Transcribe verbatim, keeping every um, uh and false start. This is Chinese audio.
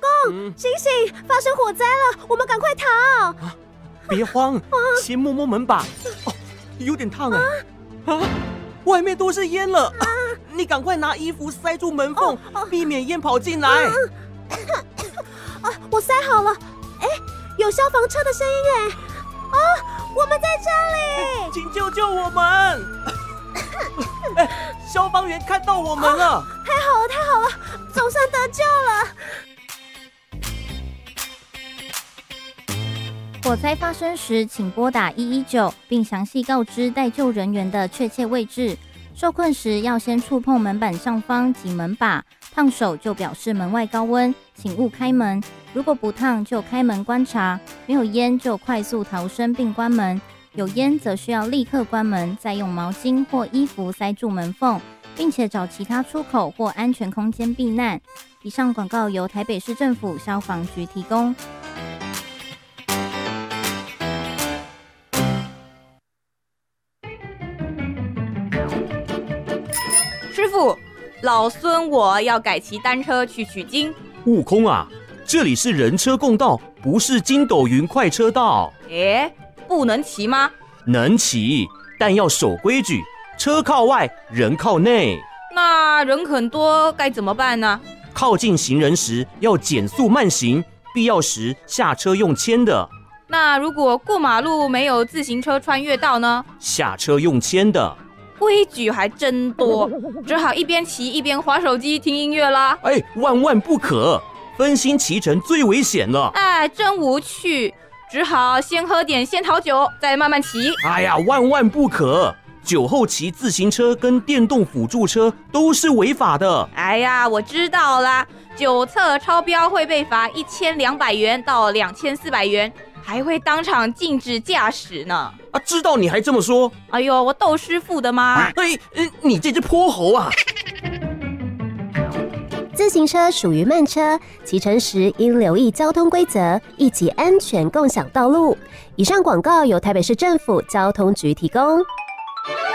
公，嗯、醒醒！发生火灾了，我们赶快逃！ 啊、别慌，啊、先摸摸门把。哦，有点烫哎！啊，啊外面都是烟了，啊、你赶快拿衣服塞住门缝，哦、避免烟跑进来。啊啊，我塞好了。哎，有消防车的声音哎！啊，我们在这里， 请救救我们！哎，消防员看到我们了！ 哦、太好了，太好了，总算得救了。火灾发生时，请拨打一一九，并详细告知待救人员的确切位置。受困时要先触碰门板上方及门把，烫手就表示门外高温，请勿开门。如果不烫，就开门观察；没有烟就快速逃生并关门；有烟则需要立刻关门，再用毛巾或衣服塞住门缝，并且找其他出口或安全空间避难。以上广告由台北市政府消防局提供。 师傅，老孙我要改骑单车去取经。 悟空啊，这里是人车共道，不是筋斗云快车道。 诶，不能骑吗？ 能骑，但要守规矩，车靠外，人靠内。 那人很多该怎么办呢？ 靠近行人时要减速慢行，必要时下车用牵的。 那如果过马路没有自行车穿越道呢？ 下车用牵的。 规矩还真多，只好一边骑一边滑手机听音乐啦。 哎，万万不可，分心骑乘最危险了。 哎，真无趣，只好先喝点仙桃酒，再慢慢骑。 哎呀，万万不可，酒后骑自行车跟电动辅助车都是违法的。 哎呀，我知道啦，酒测超标会被罚一千两百元到两千四百元。还会当场禁止驾驶呢！ 啊，知道你还这么说？ 哎呦，我窦师傅的吗？ 哎，你这只泼猴啊！ 自行车属于慢车，骑乘时应留意交通规则，一起安全共享道路。以上广告由台北市政府交通局提供。